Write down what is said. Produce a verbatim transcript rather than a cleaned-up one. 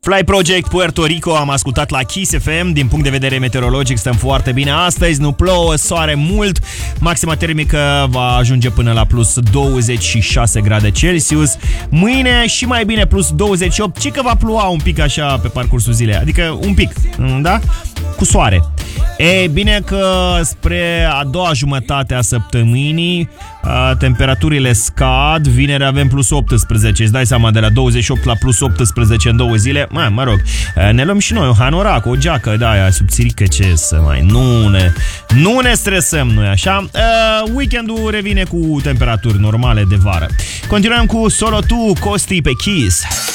Fly Project Puerto Rico am ascultat la Kiss F M. Din punct de vedere meteorologic stăm foarte bine astăzi, nu plouă, soare mult. Maxima termică va ajunge până la plus douăzeci și șase grade Celsius. Mâine și mai bine plus douăzeci și opt. Ci că va ploua un pic așa pe parcursul zilei, adică un pic, da? Cu soare. E bine că spre a doua jumătate a săptămânii temperaturile scad. Vineri avem plus optsprezece. Îți dai seama, de la douăzeci și opt la plus optsprezece în două zile. Mă, mă rog, ne luăm și noi un hanorac, o geacă de aia subțirică, ce să mai... Nu ne, nu ne stresăm noi, așa. uh, Weekendul revine cu temperaturi normale de vară. Continuăm cu Solo Tu, Costi pe Kiss.